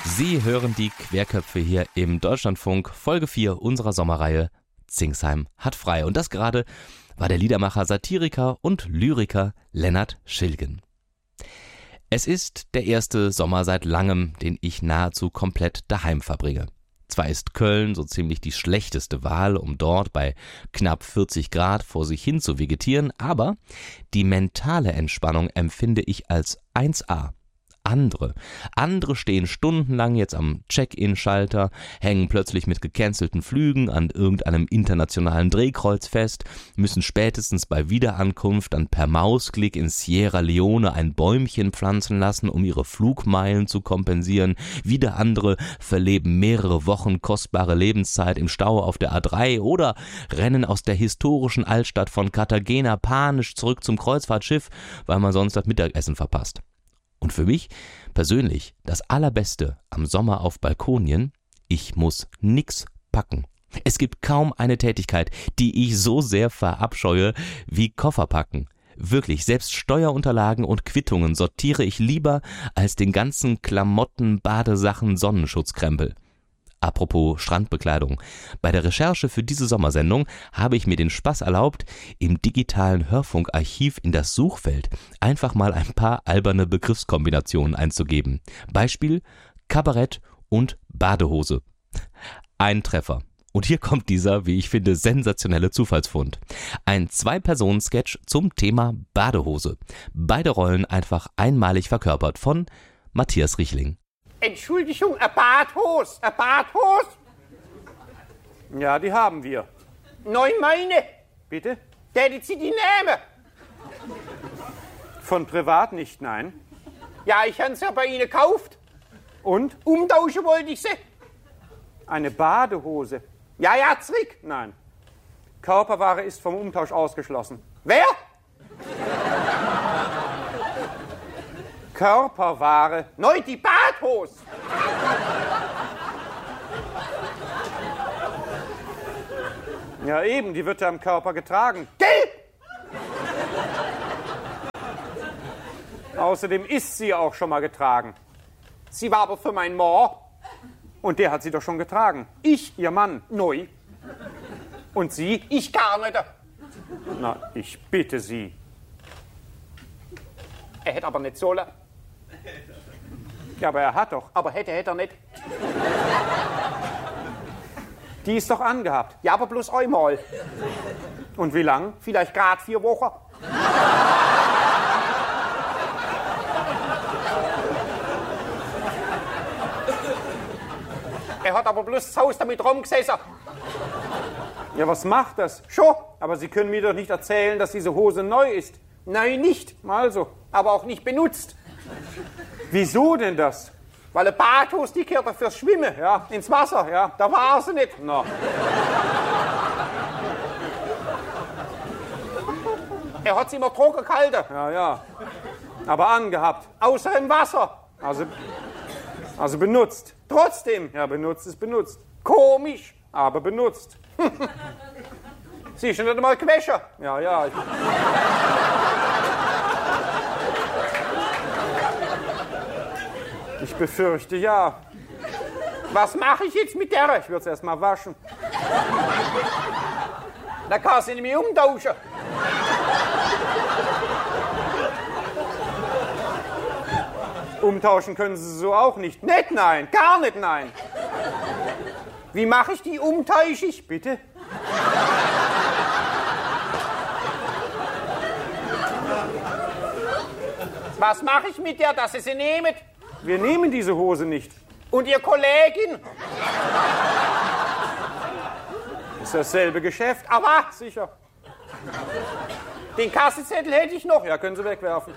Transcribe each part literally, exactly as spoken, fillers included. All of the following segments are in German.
Sie hören die Querköpfe hier im Deutschlandfunk, Folge vier unserer Sommerreihe Zingsheim hat frei. Und das gerade war der Liedermacher, Satiriker und Lyriker Lennart Schilgen. Es ist der erste Sommer seit langem, den ich nahezu komplett daheim verbringe. Zwar ist Köln so ziemlich die schlechteste Wahl, um dort bei knapp vierzig Grad vor sich hin zu vegetieren, aber die mentale Entspannung empfinde ich als eins A. Andere. Andere stehen stundenlang jetzt am Check-in-Schalter, hängen plötzlich mit gecancelten Flügen an irgendeinem internationalen Drehkreuz fest, müssen spätestens bei Wiederankunft dann per Mausklick in Sierra Leone ein Bäumchen pflanzen lassen, um ihre Flugmeilen zu kompensieren. Wieder andere verleben mehrere Wochen kostbare Lebenszeit im Stau auf der A drei oder rennen aus der historischen Altstadt von Cartagena panisch zurück zum Kreuzfahrtschiff, weil man sonst das Mittagessen verpasst. Und für mich persönlich das Allerbeste am Sommer auf Balkonien: ich muss nix packen. Es gibt kaum eine Tätigkeit, die ich so sehr verabscheue wie Koffer packen. Wirklich, selbst Steuerunterlagen und Quittungen sortiere ich lieber als den ganzen Klamotten, Badesachen, Sonnenschutzkrempel. Apropos Strandbekleidung. Bei der Recherche für diese Sommersendung habe ich mir den Spaß erlaubt, im digitalen Hörfunkarchiv in das Suchfeld einfach mal ein paar alberne Begriffskombinationen einzugeben. Beispiel: Kabarett und Badehose. Ein Treffer. Und hier kommt dieser, wie ich finde, sensationelle Zufallsfund. Ein Zwei-Personen-Sketch zum Thema Badehose. Beide Rollen einfach einmalig verkörpert von Matthias Riechling. Entschuldigung, ein Badhose, ein Badhose? Ja, die haben wir. Nein, meine. Bitte? Täten Sie die nehmen? Von privat nicht, nein. Ja, ich habe sie ja bei Ihnen gekauft. Und? Umtauschen wollte ich sie. Eine Badehose? Ja, ja, zurück. Nein. Körperware ist vom Umtausch ausgeschlossen. Wer? Körperware. Nein, die Badhose. Ja eben, die wird ja am Körper getragen. Gell? Außerdem ist sie auch schon mal getragen. Sie war aber für meinen Mann. Und der hat sie doch schon getragen. Ich? Ihr Mann. Neu. Und Sie? Ich gar nicht. Na, ich bitte Sie. Er hätte aber nicht sollen. Ja, aber er hat doch. Aber hätte, hätte er nicht. Die ist doch angehabt. Ja, aber bloß einmal. Und wie lang? Vielleicht gerade vier Wochen. Er hat aber bloß das Haus damit rumgesessen. Ja, was macht das? Schon. Aber Sie können mir doch nicht erzählen, dass diese Hose neu ist. Nein, nicht. Also. Aber auch nicht benutzt. Wieso denn das? Weil eine Badhose, die gehört doch fürs Schwimmen, ja, ins Wasser, ja. Da war sie nicht. Na. Er hat sie immer trocken gehalten. Ja, ja. Aber angehabt. Außer im Wasser. Also, also benutzt. Trotzdem. Ja, benutzt ist benutzt. Komisch. Aber benutzt. Sie ist schon nicht einmal gewaschen. Ja, ja. Ich Ich befürchte, ja. Was mache ich jetzt mit der? Ich würde es erst mal waschen. Da kann sie nämlich umtauschen. Umtauschen können Sie so auch nicht. Nicht nein, gar nicht nein. Wie mache ich die umtausche ich? Bitte? Was mache ich mit der, dass Sie sie nehmen? Wir nehmen diese Hose nicht. Und Ihr Kollegin? Ist dasselbe Geschäft. Aber Sicher. den Kassenzettel hätte ich noch. Ja, können Sie wegwerfen.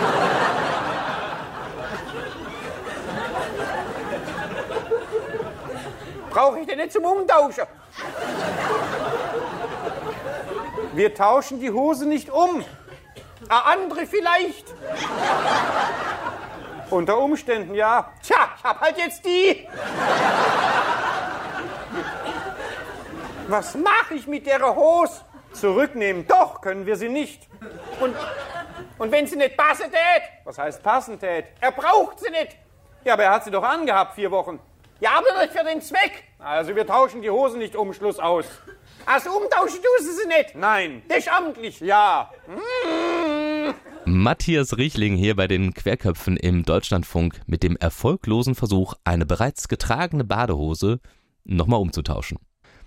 Brauche ich den nicht zum Umtauschen? Wir tauschen die Hose nicht um. Eine andere vielleicht. Unter Umständen, ja. Tja, ich hab halt jetzt die. Was mache ich mit der Hose? Zurücknehmen, doch, können wir sie nicht. Und, und wenn sie nicht passen tät? Was heißt passen tät? Er braucht sie nicht. Ja, aber er hat sie doch angehabt, vier Wochen. Ja, aber nicht für den Zweck. Also wir tauschen die Hosen nicht um, Schluss aus. Also umtauschen tust du sie nicht. Nein. Das ist amtlich. Ja. Mmh. Matthias Riechling hier bei den Querköpfen im Deutschlandfunk mit dem erfolglosen Versuch, eine bereits getragene Badehose nochmal umzutauschen.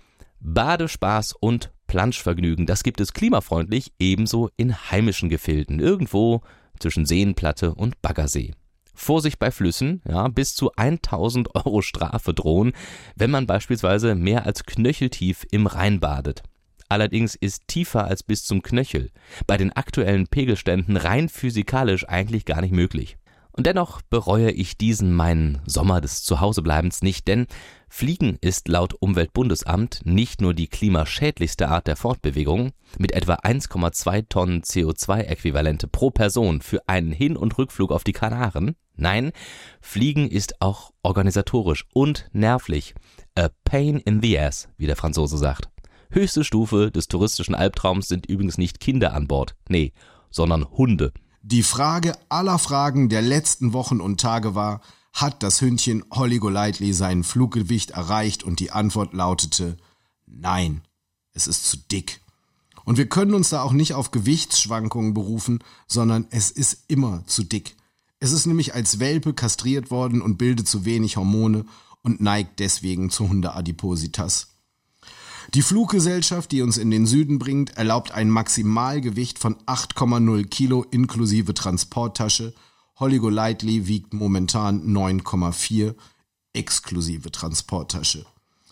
Badespaß und Planschvergnügen, das gibt es klimafreundlich ebenso in heimischen Gefilden, irgendwo zwischen Seenplatte und Baggersee. Vorsicht bei Flüssen, ja, bis zu tausend Euro Strafe drohen, wenn man beispielsweise mehr als knöcheltief im Rhein badet. Allerdings ist tiefer als bis zum Knöchel bei den aktuellen Pegelständen rein physikalisch eigentlich gar nicht möglich. Und dennoch bereue ich diesen meinen Sommer des Zuhausebleibens nicht, denn Fliegen ist laut Umweltbundesamt nicht nur die klimaschädlichste Art der Fortbewegung, mit etwa eins Komma zwei Tonnen C O zwei Äquivalente pro Person für einen Hin- und Rückflug auf die Kanaren. Nein, Fliegen ist auch organisatorisch und nervlich. A pain in the ass, wie der Franzose sagt. Höchste Stufe des touristischen Albtraums sind übrigens nicht Kinder an Bord, nee, sondern Hunde. Die Frage aller Fragen der letzten Wochen und Tage war, hat das Hündchen Holly Golightly sein Fluggewicht erreicht? Und die Antwort lautete, nein, es ist zu dick. Und wir können uns da auch nicht auf Gewichtsschwankungen berufen, sondern es ist immer zu dick. Es ist nämlich als Welpe kastriert worden und bildet zu wenig Hormone und neigt deswegen zu Hundeadipositas. Die Fluggesellschaft, die uns in den Süden bringt, erlaubt ein Maximalgewicht von acht Komma null Kilo inklusive Transporttasche. Holly Golightly wiegt momentan neun Komma vier exklusive Transporttasche.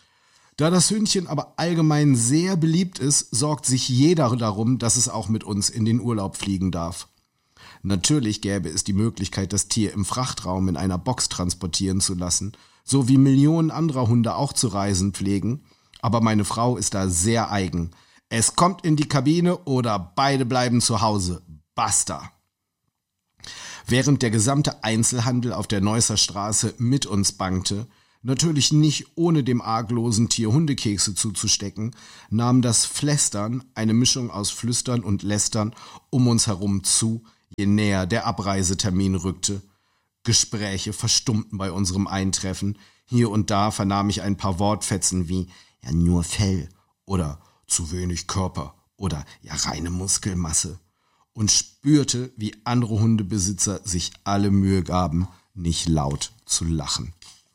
Da das Hündchen aber allgemein sehr beliebt ist, sorgt sich jeder darum, dass es auch mit uns in den Urlaub fliegen darf. Natürlich gäbe es die Möglichkeit, das Tier im Frachtraum in einer Box transportieren zu lassen, so wie Millionen anderer Hunde auch zu reisen pflegen. Aber meine Frau ist da sehr eigen. Es kommt in die Kabine oder beide bleiben zu Hause. Basta. Während der gesamte Einzelhandel auf der Neusser Straße mit uns bangte, natürlich nicht ohne dem arglosen Tier Hundekekse zuzustecken, nahm das Flästern, eine Mischung aus Flüstern und Lästern, um uns herum zu, je näher der Abreisetermin rückte. Gespräche verstummten bei unserem Eintreffen. Hier und da vernahm ich ein paar Wortfetzen wie ja nur Fell oder zu wenig Körper oder ja reine Muskelmasse und spürte, wie andere Hundebesitzer sich alle Mühe gaben, nicht laut zu lachen.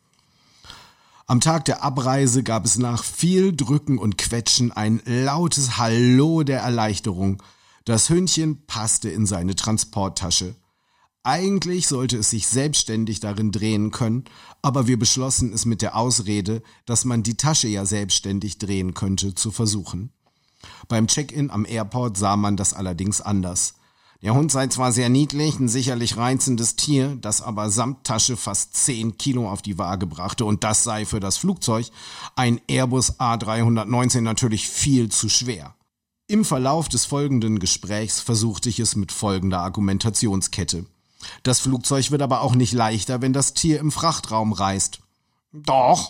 Am Tag der Abreise gab es nach viel Drücken und Quetschen ein lautes Hallo der Erleichterung. Das Hündchen passte in seine Transporttasche. Eigentlich sollte es sich selbstständig darin drehen können, aber wir beschlossen es mit der Ausrede, dass man die Tasche ja selbstständig drehen könnte, zu versuchen. Beim Check-in am Airport sah man das allerdings anders. Der Hund sei zwar sehr niedlich, ein sicherlich reizendes Tier, das aber samt Tasche fast zehn Kilo auf die Waage brachte und das sei für das Flugzeug, ein Airbus A drei neunzehn, natürlich viel zu schwer. Im Verlauf des folgenden Gesprächs versuchte ich es mit folgender Argumentationskette. Das Flugzeug wird aber auch nicht leichter, wenn das Tier im Frachtraum reist. Doch.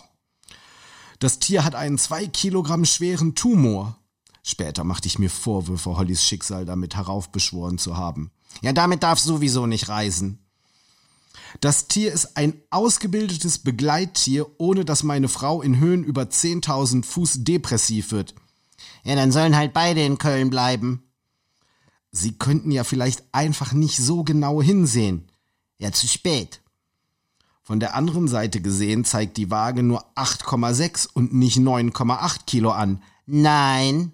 Das Tier hat einen zwei Kilogramm schweren Tumor. Später machte ich mir Vorwürfe, Hollys Schicksal damit heraufbeschworen zu haben. Ja, damit darf sowieso nicht reisen. Das Tier ist ein ausgebildetes Begleittier, ohne dass meine Frau in Höhen über zehntausend Fuß depressiv wird. Ja, dann sollen halt beide in Köln bleiben. Sie könnten ja vielleicht einfach nicht so genau hinsehen. Ja, zu spät. Von der anderen Seite gesehen zeigt die Waage nur acht Komma sechs und nicht neun Komma acht Kilo an. Nein.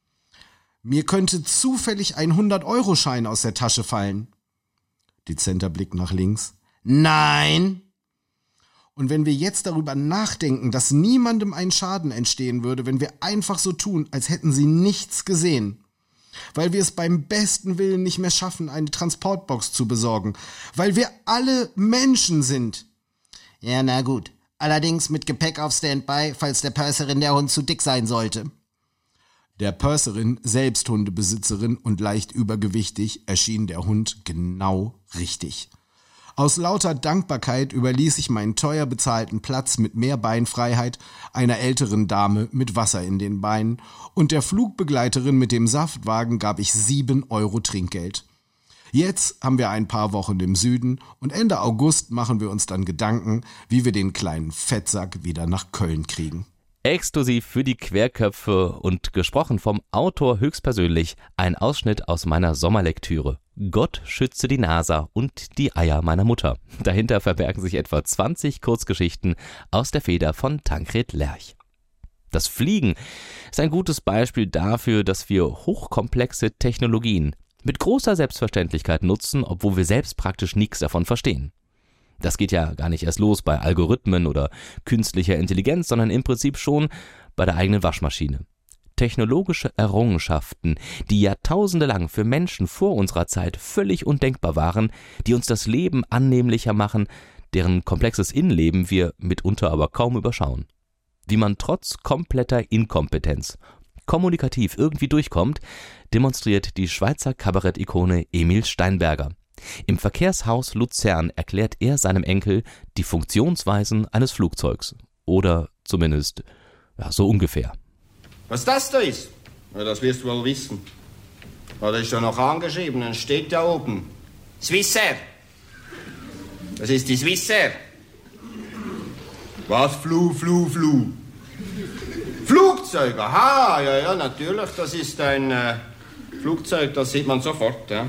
Mir könnte zufällig ein hundert-Euro-Schein aus der Tasche fallen. Dezenter Blick nach links. Nein. Und wenn wir jetzt darüber nachdenken, dass niemandem ein Schaden entstehen würde, wenn wir einfach so tun, als hätten sie nichts gesehen. Weil wir es beim besten Willen nicht mehr schaffen, eine Transportbox zu besorgen. Weil wir alle Menschen sind. Ja, na gut. Allerdings mit Gepäck auf Standby, falls der Purserin der Hund zu dick sein sollte. Der Purserin, selbst Hundebesitzerin und leicht übergewichtig, erschien der Hund genau richtig. Aus lauter Dankbarkeit überließ ich meinen teuer bezahlten Platz mit mehr Beinfreiheit einer älteren Dame mit Wasser in den Beinen und der Flugbegleiterin mit dem Saftwagen gab ich sieben Euro Trinkgeld. Jetzt haben wir ein paar Wochen im Süden und Ende August machen wir uns dann Gedanken, wie wir den kleinen Fettsack wieder nach Köln kriegen. Exklusiv für die Querköpfe und gesprochen vom Autor höchstpersönlich ein Ausschnitt aus meiner Sommerlektüre. Gott schütze die NASA und die Eier meiner Mutter. Dahinter verbergen sich etwa zwanzig Kurzgeschichten aus der Feder von Tankred Lerch. Das Fliegen ist ein gutes Beispiel dafür, dass wir hochkomplexe Technologien mit großer Selbstverständlichkeit nutzen, obwohl wir selbst praktisch nichts davon verstehen. Das geht ja gar nicht erst los bei Algorithmen oder künstlicher Intelligenz, sondern im Prinzip schon bei der eigenen Waschmaschine. Technologische Errungenschaften, die jahrtausende lang für Menschen vor unserer Zeit völlig undenkbar waren, die uns das Leben annehmlicher machen, deren komplexes Innenleben wir mitunter aber kaum überschauen. Wie man trotz kompletter Inkompetenz kommunikativ irgendwie durchkommt, demonstriert die Schweizer Kabarett-Ikone Emil Steinberger. Im Verkehrshaus Luzern erklärt er seinem Enkel die Funktionsweisen eines Flugzeugs. Oder zumindest, ja, so ungefähr. Was das da ist? Ja, das wirst du wohl wissen. Ja, das ist ja noch angeschrieben, dann steht da oben. Swissair. Das ist die Swissair. Was? Flu, Flu, Flu. Flugzeug, aha, ja, ja, natürlich, das ist ein äh, Flugzeug, das sieht man sofort, ja.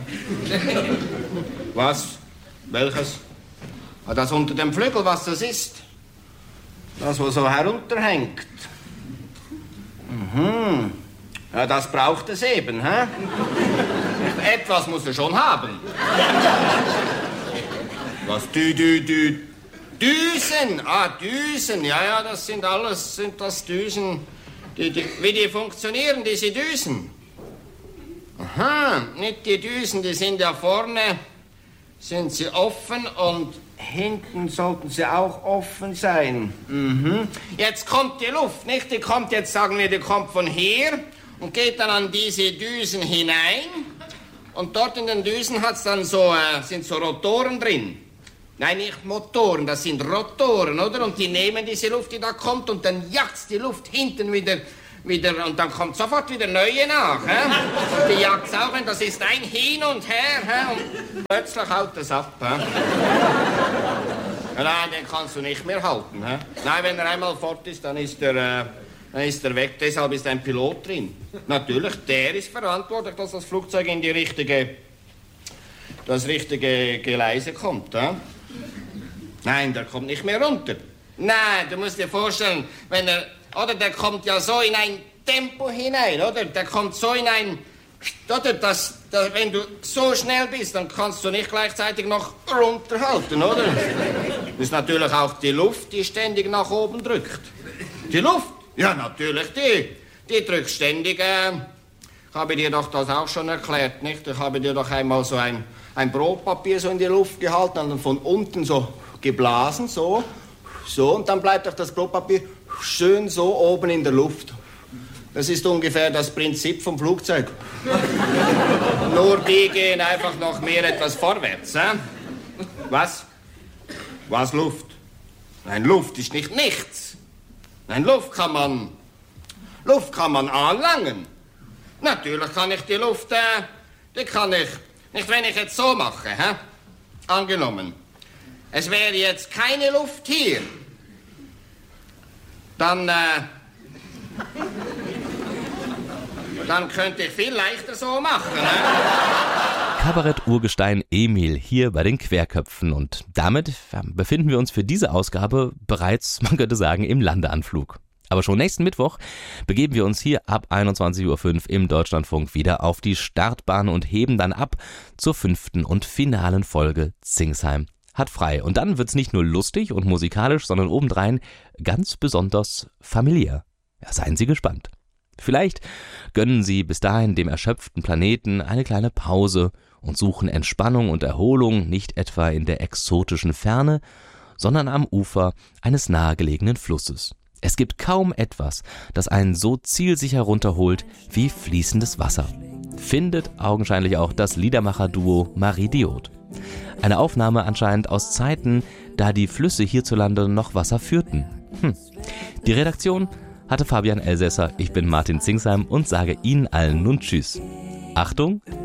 Was? Welches? Ah, das unter dem Flügel, was das ist? Das, was so herunterhängt. Mhm. Ja, das braucht es eben, hä? Etwas muss er schon haben. Was? Dü, dü, dü. Düsen, ah, Düsen, ja, ja, das sind alles, sind das Düsen, die, die, wie die funktionieren, diese Düsen. Aha, nicht die Düsen, die sind ja vorne, sind sie offen und hinten sollten sie auch offen sein. Mhm. Jetzt kommt die Luft, nicht? Die kommt jetzt, sagen wir, die kommt von hier und geht dann an diese Düsen hinein und dort in den Düsen hat's dann so, äh, sind so Rotoren drin. Nein, nicht Motoren, das sind Rotoren, oder? Und die nehmen diese Luft, die da kommt, und dann jagt's die Luft hinten wieder, wieder, und dann kommt sofort wieder neue nach, hä? Und die jagt's auch, und das ist ein Hin und Her, hä? Und plötzlich haut das ab, hä? Nein, den kannst du nicht mehr halten, hä? Nein, wenn er einmal fort ist, dann ist er, äh, dann ist er weg, deshalb ist ein Pilot drin. Natürlich, der ist verantwortlich, dass das Flugzeug in die richtige, das richtige Geleise kommt, hä? Nein, der kommt nicht mehr runter. Nein, du musst dir vorstellen, wenn er, oder der kommt ja so in ein Tempo hinein, oder? Der kommt so in ein, oder? Das, das, wenn du so schnell bist, dann kannst du nicht gleichzeitig noch runterhalten, oder? Das ist natürlich auch die Luft, die ständig nach oben drückt. Die Luft? Ja, natürlich, die. Die drückt ständig, äh, ich habe dir doch das auch schon erklärt, nicht? Ich habe dir doch einmal so ein, ein Brotpapier so in die Luft gehalten und dann von unten so geblasen, so, so, und dann bleibt doch das Brotpapier schön so oben in der Luft. Das ist ungefähr das Prinzip vom Flugzeug. Nur die gehen einfach noch mehr etwas vorwärts, hä? Was? Was Luft? Nein, Luft ist nicht nichts. Nein, Luft kann man, Luft kann man anlangen. Natürlich kann ich die Luft, äh, die kann ich, nicht wenn ich jetzt so mache, hä? Angenommen. Es wäre jetzt keine Luft hier. Dann, äh, dann könnte ich viel leichter so machen, ne? Kabarett-Urgestein Emil hier bei den Querköpfen, und damit befinden wir uns für diese Ausgabe bereits, man könnte sagen, im Landeanflug. Aber schon nächsten Mittwoch begeben wir uns hier ab einundzwanzig Uhr fünf im Deutschlandfunk wieder auf die Startbahn und heben dann ab zur fünften und finalen Folge Zingsheim hat frei. Und dann wird's nicht nur lustig und musikalisch, sondern obendrein ganz besonders familiär. Ja, seien Sie gespannt. Vielleicht gönnen Sie bis dahin dem erschöpften Planeten eine kleine Pause und suchen Entspannung und Erholung nicht etwa in der exotischen Ferne, sondern am Ufer eines nahegelegenen Flusses. Es gibt kaum etwas, das einen so zielsicher runterholt wie fließendes Wasser. Findet augenscheinlich auch das Liedermacher-Duo Marie Diod. Eine Aufnahme anscheinend aus Zeiten, da die Flüsse hierzulande noch Wasser führten. Hm. Die Redaktion hatte Fabian Elsässer, ich bin Martin Zingsheim und sage Ihnen allen nun Tschüss. Achtung,